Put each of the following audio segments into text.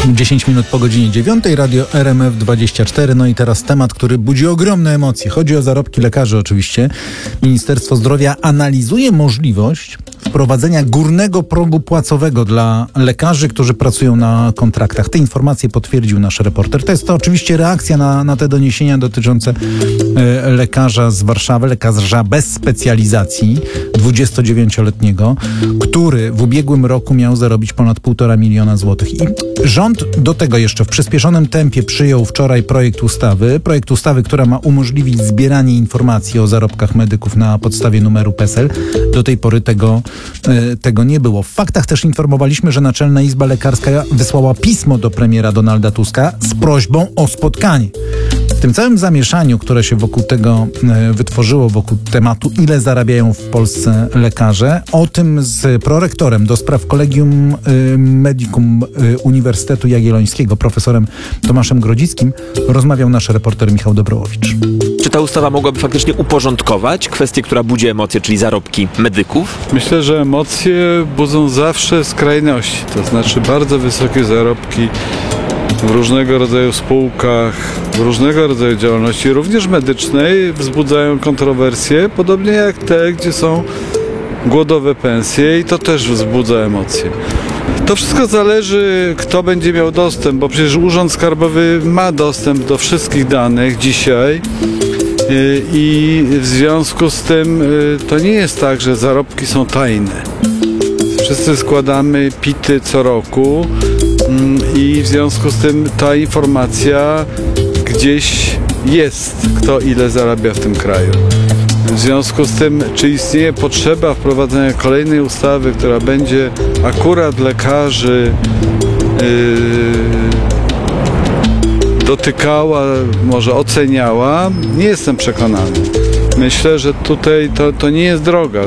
10 minut po godzinie 9, radio RMF24. No i teraz temat, który budzi ogromne emocje. Chodzi o zarobki lekarzy oczywiście. Ministerstwo Zdrowia analizuje możliwość wprowadzenia górnego progu płacowego dla lekarzy, którzy pracują na kontraktach. Te informacje potwierdził nasz reporter. To jest to oczywiście reakcja na te doniesienia dotyczące lekarza z Warszawy, lekarza bez specjalizacji, 29-letniego, który w ubiegłym roku miał zarobić ponad 1,5 miliona złotych. I rząd do tego jeszcze w przyspieszonym tempie przyjął wczoraj projekt ustawy, która ma umożliwić zbieranie informacji o zarobkach medyków na podstawie numeru PESEL. Do tej pory tego nie było. W faktach też informowaliśmy, że Naczelna Izba Lekarska wysłała pismo do premiera Donalda Tuska z prośbą o spotkanie. W tym całym zamieszaniu, które się wokół tego wytworzyło, wokół tematu, ile zarabiają w Polsce lekarze, o tym z prorektorem do spraw Collegium Medicum Uniwersytetu Jagiellońskiego, profesorem Tomaszem Grodzickim, rozmawiał nasz reporter Michał Dobrołowicz. Czy ta ustawa mogłaby faktycznie uporządkować kwestię, która budzi emocje, czyli zarobki medyków? Myślę, że emocje budzą zawsze skrajności, to znaczy bardzo wysokie zarobki w różnego rodzaju spółkach, w różnego rodzaju działalności, również medycznej, wzbudzają kontrowersje, podobnie jak te, gdzie są głodowe pensje, i to też wzbudza emocje. To wszystko zależy, kto będzie miał dostęp, bo przecież Urząd Skarbowy ma dostęp do wszystkich danych dzisiaj i w związku z tym to nie jest tak, że zarobki są tajne. Wszyscy składamy PIT-y co roku i w związku z tym ta informacja gdzieś jest, kto ile zarabia w tym kraju. W związku z tym, czy istnieje potrzeba wprowadzenia kolejnej ustawy, która będzie akurat lekarzy dotykała, może oceniała, nie jestem przekonany. Myślę, że tutaj to nie jest droga.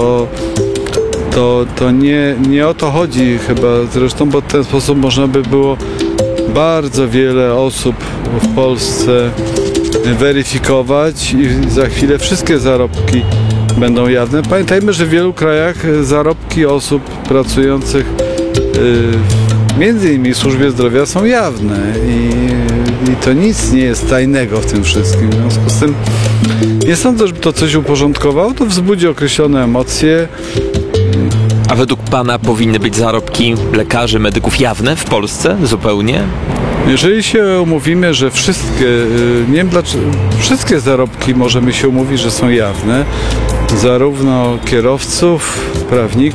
To nie o to chodzi chyba zresztą, bo w ten sposób można by było bardzo wiele osób w Polsce weryfikować i za chwilę wszystkie zarobki będą jawne. Pamiętajmy, że w wielu krajach zarobki osób pracujących między innymi w służbie zdrowia są jawne i to nic nie jest tajnego w tym wszystkim. W związku z tym nie sądzę, żeby to coś uporządkowało, to wzbudzi określone emocje. A według pana powinny być zarobki lekarzy, medyków jawne w Polsce zupełnie? Jeżeli się umówimy, że nie wiem dlaczego, wszystkie zarobki możemy się umówić, że są jawne, zarówno kierowców, prawników,